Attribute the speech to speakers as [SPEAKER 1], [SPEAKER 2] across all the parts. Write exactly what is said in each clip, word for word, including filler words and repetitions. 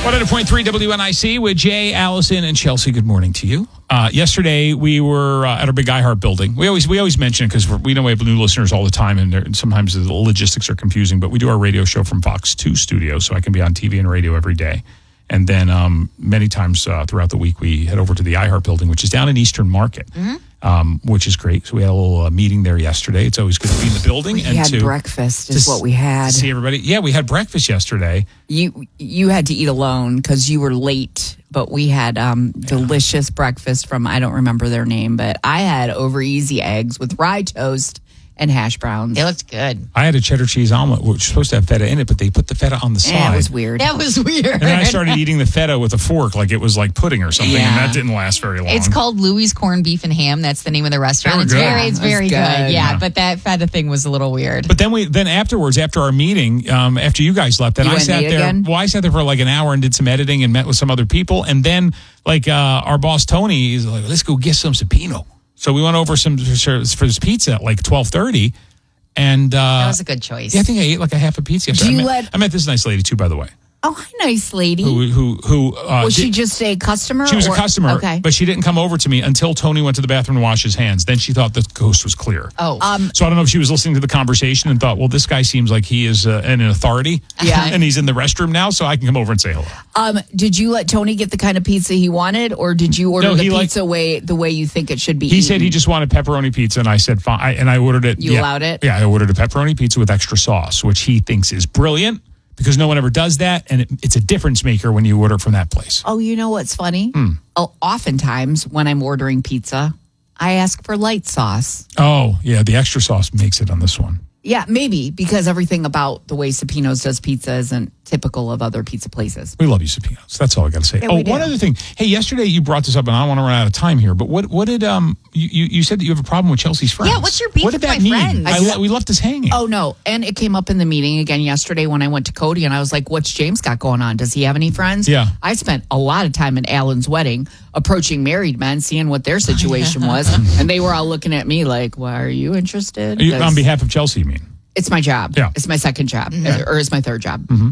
[SPEAKER 1] one hundred point three W N I C with Jay, Allison, and Chelsea. Good morning to you. Uh, yesterday, we were uh, at our big iHeart building. We always we always mention it because we know we have new listeners all the time, and sometimes the logistics are confusing. But we do our radio show from Fox two studios, so I can be on T V and radio every day. And then um, many times uh, throughout the week, we head over to the iHeart building, which is down in Eastern Market, mm-hmm. um, which is great. So we had a little uh, meeting there yesterday. It's always good to be in the building.
[SPEAKER 2] We
[SPEAKER 1] and
[SPEAKER 2] had
[SPEAKER 1] to,
[SPEAKER 2] breakfast is
[SPEAKER 1] to,
[SPEAKER 2] what we had.
[SPEAKER 1] To see everybody. Yeah, we had breakfast yesterday.
[SPEAKER 2] You you had to eat alone because you were late, but we had um, delicious yeah. breakfast from, I don't remember their name, but I had over easy eggs with rye toast and hash browns.
[SPEAKER 3] They looked good.
[SPEAKER 1] I had a cheddar cheese omelet, which was supposed to have feta in it, but they put the feta on the side.
[SPEAKER 2] Yeah, it was weird.
[SPEAKER 3] That was weird.
[SPEAKER 1] And then I started eating the feta with a fork like it was like pudding or something,
[SPEAKER 2] yeah.
[SPEAKER 1] and that didn't last very long.
[SPEAKER 3] It's called Louie's Corned Beef and Ham. That's the name of the restaurant. It's
[SPEAKER 1] good.
[SPEAKER 3] very, it's
[SPEAKER 2] Yeah,
[SPEAKER 3] very
[SPEAKER 2] good.
[SPEAKER 3] good. Yeah,
[SPEAKER 1] Yeah.
[SPEAKER 3] but that feta thing was a little weird.
[SPEAKER 1] But then we, then afterwards, after our meeting, um, after you guys left, then
[SPEAKER 2] You
[SPEAKER 1] I
[SPEAKER 2] went
[SPEAKER 1] sat
[SPEAKER 2] and ate
[SPEAKER 1] there.
[SPEAKER 2] again?
[SPEAKER 1] Well, I sat there for like an hour and did some editing and met with some other people, and then like uh, our boss Tony is like, "Let's go get some Supino." So we went over some for, for this pizza at like twelve thirty. And uh,
[SPEAKER 3] that was a good choice.
[SPEAKER 1] Yeah, I think I ate like a half a pizza.
[SPEAKER 2] Do you
[SPEAKER 1] I, met,
[SPEAKER 2] let-
[SPEAKER 1] I met this nice lady too, by the way.
[SPEAKER 2] Oh, hi, nice lady.
[SPEAKER 1] Who who who? Uh,
[SPEAKER 2] was
[SPEAKER 1] did,
[SPEAKER 2] she just a customer?
[SPEAKER 1] She was
[SPEAKER 2] or?
[SPEAKER 1] a customer,
[SPEAKER 2] Okay.
[SPEAKER 1] but she didn't come over to me until Tony went to the bathroom to wash his hands. Then she thought the coast was clear.
[SPEAKER 3] Oh.
[SPEAKER 2] Um,
[SPEAKER 1] So I don't know if she was listening to the conversation and thought, well, this guy seems like he is uh, an authority.
[SPEAKER 2] Yeah.
[SPEAKER 1] And he's in the restroom now, so I can come over and say hello.
[SPEAKER 2] Um, did you let Tony get the kind of pizza he wanted, or did you order
[SPEAKER 1] No,
[SPEAKER 2] the
[SPEAKER 1] he
[SPEAKER 2] pizza
[SPEAKER 1] liked-
[SPEAKER 2] way the way you think it should be
[SPEAKER 1] He
[SPEAKER 2] eaten?
[SPEAKER 1] said he just wanted pepperoni pizza, and I said, fine. I, and I ordered it.
[SPEAKER 2] You
[SPEAKER 1] yeah.
[SPEAKER 2] allowed it?
[SPEAKER 1] Yeah, I ordered a pepperoni pizza with extra sauce, which he thinks is brilliant because no one ever does that, and it, it's a difference maker when you order from that place.
[SPEAKER 2] Oh, you know what's funny?
[SPEAKER 1] Mm.
[SPEAKER 2] Oh, oftentimes when I'm ordering pizza, I ask for light sauce.
[SPEAKER 1] Oh, yeah, the extra sauce makes it on this one.
[SPEAKER 2] Yeah, maybe because everything about the way Supino's does pizza isn't typical of other pizza places.
[SPEAKER 1] We love you, Supino's. That's all I got to say.
[SPEAKER 2] Yeah,
[SPEAKER 1] oh,
[SPEAKER 2] we do.
[SPEAKER 1] one other thing. Hey, yesterday you brought this up, and I don't want to run out of time here. But what, what did um you, you you said that you have a problem with Chelsea's friends?
[SPEAKER 3] Yeah, what's your beef
[SPEAKER 1] What did
[SPEAKER 3] with
[SPEAKER 1] that
[SPEAKER 3] my
[SPEAKER 1] mean?
[SPEAKER 3] friends?
[SPEAKER 1] I, le- we left this hanging.
[SPEAKER 2] Oh, no. And it came up in the meeting again yesterday when I went to Cody and I was like, what's James got going on? Does he have any friends?
[SPEAKER 1] Yeah.
[SPEAKER 2] I spent a lot of time at Alan's wedding approaching married men, seeing what their situation was. And they were all looking at me like, why are you interested?
[SPEAKER 1] Are you,
[SPEAKER 2] 'Cause
[SPEAKER 1] on behalf of Chelsea, you mean?
[SPEAKER 2] it's my job.
[SPEAKER 1] Yeah.
[SPEAKER 2] It's my second job
[SPEAKER 3] Mm-hmm.
[SPEAKER 2] or it's my third job.
[SPEAKER 1] Mm-hmm.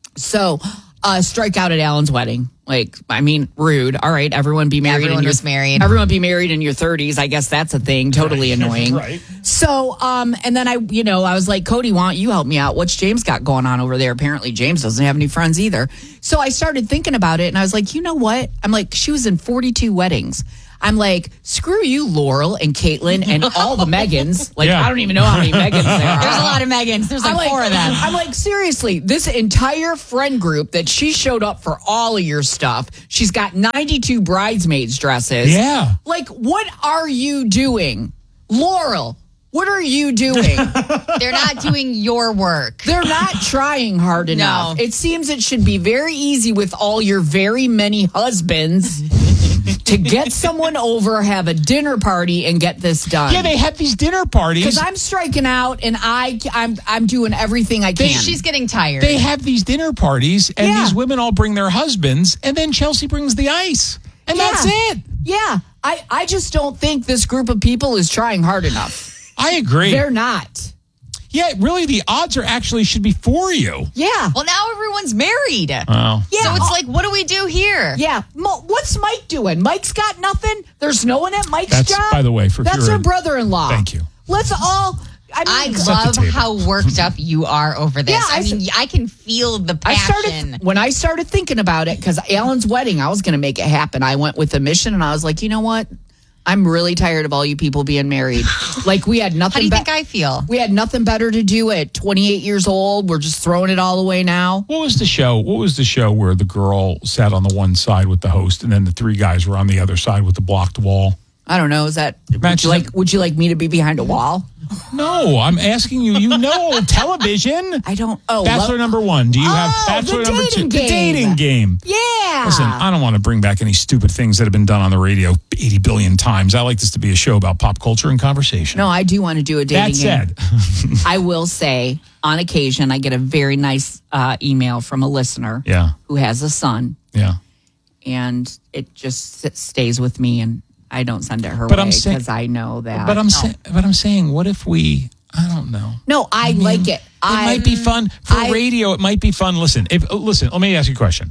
[SPEAKER 2] So uh, strike out at Alan's wedding. Like, I mean, rude. All right, everyone be married.
[SPEAKER 3] Everyone
[SPEAKER 2] in your,
[SPEAKER 3] was married.
[SPEAKER 2] Everyone be married in your thirties. I guess that's a thing. Totally annoying.
[SPEAKER 1] Right.
[SPEAKER 2] So, um, and then I, you know, I was like, Cody, why don't you help me out? What's James got going on over there? Apparently, James doesn't have any friends either. So I started thinking about it, and I was like, you know what? I'm like, she was in forty-two weddings. I'm like, screw you, Laurel and Caitlin and all the Megans. Like,
[SPEAKER 1] Yeah.
[SPEAKER 2] I don't even know how many Megans there are.
[SPEAKER 3] There's a lot of Megans. There's like,
[SPEAKER 2] I'm
[SPEAKER 3] four of them.
[SPEAKER 2] I'm like, seriously, this entire friend group that she showed up for all of your stuff, she's got ninety-two bridesmaids dresses.
[SPEAKER 1] Yeah.
[SPEAKER 2] Like, what are you doing? Laurel, what are you doing?
[SPEAKER 3] They're not doing your work.
[SPEAKER 2] They're not trying hard enough. It seems it should be very easy with all your very many husbands to get someone over, have a dinner party, and get this done.
[SPEAKER 1] Yeah, they have these dinner parties.
[SPEAKER 2] Because I'm striking out, and I, I'm, I'm doing everything I can.
[SPEAKER 3] She's getting tired.
[SPEAKER 1] They have these dinner parties, and
[SPEAKER 2] Yeah.
[SPEAKER 1] these women all bring their husbands, and then Chelsea brings the ice. And
[SPEAKER 2] Yeah.
[SPEAKER 1] that's it.
[SPEAKER 2] Yeah, I, I just don't think this group of people is trying hard enough.
[SPEAKER 1] I agree.
[SPEAKER 2] They're not.
[SPEAKER 1] Yeah, really, the odds are actually should be for you.
[SPEAKER 2] Yeah.
[SPEAKER 3] well, now everyone's married.
[SPEAKER 1] Oh.
[SPEAKER 2] Yeah.
[SPEAKER 3] So it's
[SPEAKER 2] uh,
[SPEAKER 3] like, what do we do here?
[SPEAKER 2] Yeah. Mo- What's Mike doing? Mike's got nothing. There's no one at Mike's
[SPEAKER 1] That's,
[SPEAKER 2] job.
[SPEAKER 1] by the way, for
[SPEAKER 2] That's
[SPEAKER 1] if you're
[SPEAKER 2] her
[SPEAKER 1] a-
[SPEAKER 2] brother-in-law.
[SPEAKER 1] Thank you.
[SPEAKER 2] Let's all. I
[SPEAKER 3] I
[SPEAKER 2] mean,
[SPEAKER 1] Set the
[SPEAKER 3] love
[SPEAKER 1] table.
[SPEAKER 3] how worked up you are over this.
[SPEAKER 2] Yeah,
[SPEAKER 3] I,
[SPEAKER 2] I
[SPEAKER 3] mean, I can feel the
[SPEAKER 2] I
[SPEAKER 3] passion.
[SPEAKER 2] started when I started thinking about it because Alan's wedding, I was going to make it happen. I went with a mission, and I was like, you know what? I'm really tired of all you people being married. Like we had nothing.
[SPEAKER 3] How do you
[SPEAKER 2] be-
[SPEAKER 3] think I feel?
[SPEAKER 2] We had nothing better to do at twenty-eight years old. We're just throwing it all away now.
[SPEAKER 1] What was the show? What was the show where the girl sat on the one side with the host, and then the three guys were on the other side with the blocked wall?
[SPEAKER 2] I don't know. Is that would
[SPEAKER 1] Matches
[SPEAKER 2] you like?
[SPEAKER 1] up-
[SPEAKER 2] Would you like me to be behind a wall?
[SPEAKER 1] No, I'm asking you. You know television.
[SPEAKER 2] I don't. Oh,
[SPEAKER 1] Bachelor
[SPEAKER 2] lo-
[SPEAKER 1] number one. Do you have
[SPEAKER 2] Oh,
[SPEAKER 1] Bachelor
[SPEAKER 2] the
[SPEAKER 1] number two?
[SPEAKER 2] dating
[SPEAKER 1] The
[SPEAKER 2] game.
[SPEAKER 1] dating game.
[SPEAKER 2] Yeah.
[SPEAKER 1] Listen, I don't want to bring back any stupid things that have been done on the radio eighty billion times. I like this to be a show about pop culture and conversation.
[SPEAKER 2] No, I do want to do a dating
[SPEAKER 1] That
[SPEAKER 2] game.
[SPEAKER 1] said,
[SPEAKER 2] I will say, on occasion, I get a very nice uh, email from a listener
[SPEAKER 1] yeah,
[SPEAKER 2] who has a son,
[SPEAKER 1] yeah.
[SPEAKER 2] and it just s- stays with me, and I don't send it her
[SPEAKER 1] But I'm
[SPEAKER 2] way
[SPEAKER 1] saying-
[SPEAKER 2] because I know that.
[SPEAKER 1] But I'm saying, but I'm saying, what if we? I don't know.
[SPEAKER 2] no, I,
[SPEAKER 1] I mean,
[SPEAKER 2] like it.
[SPEAKER 1] It
[SPEAKER 2] I
[SPEAKER 1] might be fun for
[SPEAKER 2] I-
[SPEAKER 1] radio. It might be fun. Listen, if listen, let me ask you a question.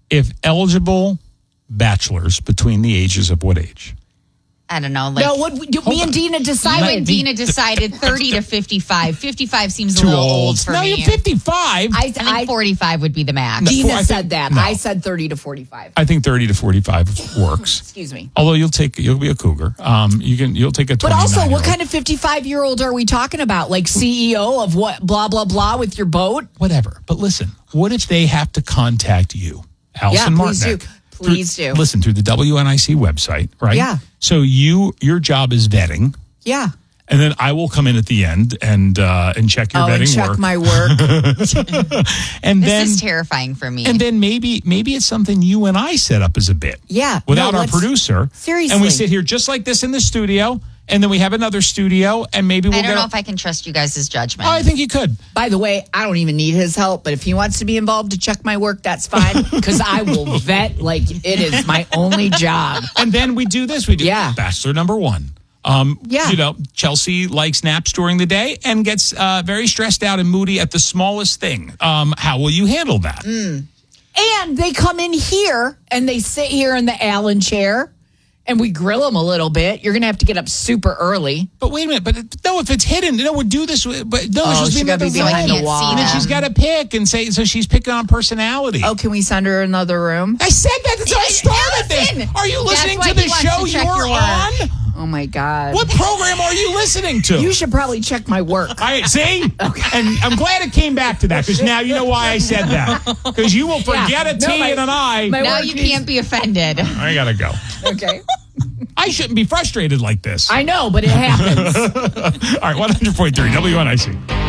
[SPEAKER 1] if eligible bachelors between the ages of what age?
[SPEAKER 3] I don't know. Like,
[SPEAKER 2] no, what we, do, me and Dina
[SPEAKER 3] you
[SPEAKER 2] decided.
[SPEAKER 3] and Dina decided thirty to fifty-five. fifty-five seems a
[SPEAKER 1] Too
[SPEAKER 3] little
[SPEAKER 1] old.
[SPEAKER 3] old for
[SPEAKER 1] no,
[SPEAKER 3] me.
[SPEAKER 1] you're fifty-five.
[SPEAKER 2] I,
[SPEAKER 3] I think
[SPEAKER 2] I,
[SPEAKER 3] forty-five would be the max.
[SPEAKER 2] Dina
[SPEAKER 1] I
[SPEAKER 2] said
[SPEAKER 1] think-
[SPEAKER 2] that.
[SPEAKER 1] no.
[SPEAKER 2] I said thirty to forty-five.
[SPEAKER 1] I think thirty to forty-five works.
[SPEAKER 2] Excuse me.
[SPEAKER 1] Although you'll take you'll be a cougar. Um, you can you'll take a.
[SPEAKER 2] But also, what
[SPEAKER 1] twenty-nine-year-old.
[SPEAKER 2] kind of fifty-five-year-old are we talking about? Like C E O of what? Blah blah blah with your boat?
[SPEAKER 1] Whatever. But listen, what if they have to contact you, Allison
[SPEAKER 2] Yeah, please
[SPEAKER 1] Martinek?
[SPEAKER 2] do. Please
[SPEAKER 1] through,
[SPEAKER 2] do.
[SPEAKER 1] Listen, through the W N I C website, right?
[SPEAKER 2] Yeah.
[SPEAKER 1] So you your job is vetting,
[SPEAKER 2] Yeah.
[SPEAKER 1] and then I will come in at the end and uh, and check your
[SPEAKER 2] Oh, and
[SPEAKER 1] vetting
[SPEAKER 2] check
[SPEAKER 1] work,
[SPEAKER 2] my work.
[SPEAKER 1] and
[SPEAKER 3] This
[SPEAKER 1] then
[SPEAKER 3] is terrifying for me.
[SPEAKER 1] and then maybe maybe it's something you and I set up as a bit.
[SPEAKER 2] Yeah.
[SPEAKER 1] Without
[SPEAKER 2] No,
[SPEAKER 1] our
[SPEAKER 2] let's-
[SPEAKER 1] producer.
[SPEAKER 2] Seriously.
[SPEAKER 1] And we sit here just like this in the studio, and then we have another studio, and maybe we'll
[SPEAKER 3] I don't
[SPEAKER 1] get.
[SPEAKER 3] know if I can trust you guys' judgment.
[SPEAKER 1] Oh, I think you could.
[SPEAKER 2] By the way, I don't even need his help, but if he wants to be involved to check my work, that's fine because I will vet like it is my only job.
[SPEAKER 1] And then we do this. We do
[SPEAKER 2] Yeah.
[SPEAKER 1] Bachelor number one. Um,
[SPEAKER 2] Yeah.
[SPEAKER 1] You know, Chelsea likes naps during the day and gets uh, very stressed out and moody at the smallest thing. Um, how will you handle that?
[SPEAKER 2] Mm. And they come in here and they sit here in the Allen chair and we grill them a little bit. You're going to have to get up super early.
[SPEAKER 1] But wait a minute. But it- no, if it's hidden, no, we'll do this. with- But no,
[SPEAKER 2] Oh,
[SPEAKER 1] it's just
[SPEAKER 2] she
[SPEAKER 1] be
[SPEAKER 2] gotta
[SPEAKER 1] another
[SPEAKER 2] be
[SPEAKER 1] room.
[SPEAKER 2] behind
[SPEAKER 3] can't
[SPEAKER 2] the wall.
[SPEAKER 3] see
[SPEAKER 1] And then
[SPEAKER 3] them.
[SPEAKER 1] she's got to pick and say, so she's picking on personality.
[SPEAKER 2] Oh, can we send her another room?
[SPEAKER 1] I said that. That's how I started
[SPEAKER 3] Allison!
[SPEAKER 1] this. Are you
[SPEAKER 3] That's
[SPEAKER 1] listening
[SPEAKER 3] why
[SPEAKER 1] to the
[SPEAKER 3] he wants
[SPEAKER 1] show
[SPEAKER 3] to check
[SPEAKER 1] you're
[SPEAKER 3] your work.
[SPEAKER 1] on?
[SPEAKER 2] Oh my God.
[SPEAKER 1] What program are you listening to?
[SPEAKER 2] You should probably check my work.
[SPEAKER 1] I see, and I'm glad it came back to that because now you know why I said that. Because you will forget
[SPEAKER 2] Yeah.
[SPEAKER 1] a T
[SPEAKER 2] No, my-
[SPEAKER 1] and an I.
[SPEAKER 2] my-
[SPEAKER 3] now
[SPEAKER 2] work
[SPEAKER 3] you
[SPEAKER 2] needs-
[SPEAKER 3] can't be offended.
[SPEAKER 1] I gotta go.
[SPEAKER 2] Okay.
[SPEAKER 1] I shouldn't be frustrated like this.
[SPEAKER 2] I know, but it happens.
[SPEAKER 1] All right, one hundred point three W N I C.